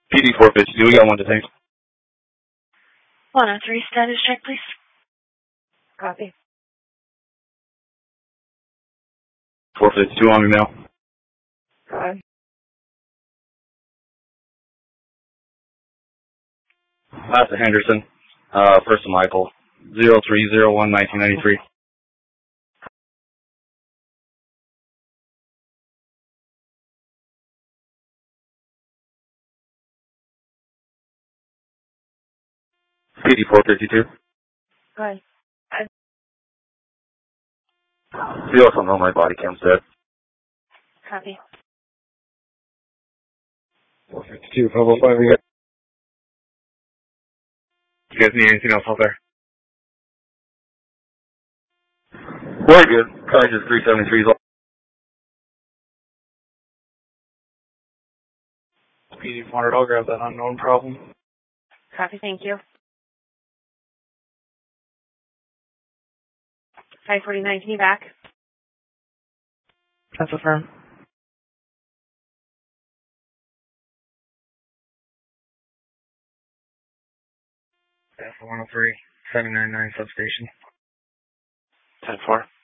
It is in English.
PD 452, we got one detained. 103 status check, please. Copy. 452 on me now. Copy. Last Henderson, first of Michael, 0301-1993. PD 452. Hi. We also know my body cam's dead. Copy. 452, Pablo 5 here. You guys need anything else out there? We're good. Probably just 373 is all. PD 400, I'll grab that unknown problem. Copy, thank you. 549, can you back? That's affirmed. That's 103, 799 substation. 10-4.